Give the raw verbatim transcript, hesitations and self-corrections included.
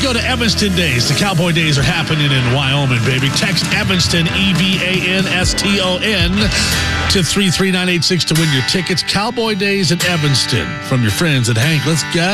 go to Evanston Days. The Cowboy Days are happening in Wyoming, baby. Text Evanston, E V A N S T O N, to three three nine eight six to win your tickets. Cowboy Days in Evanston from your friends at Hank. Let's go.